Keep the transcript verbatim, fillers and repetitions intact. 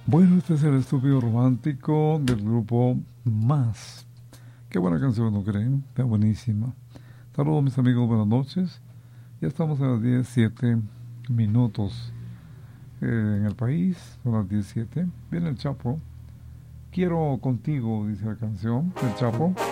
Bueno, este es el estúpido romántico del grupo Más. Qué buena canción, ¿no creen? Está buenísima. Saludos mis amigos, buenas noches. Ya estamos a las diecisiete minutos eh, en el país, son las diecisiete. Viene el Chapo. Quiero contigo, dice la canción, el Chapo.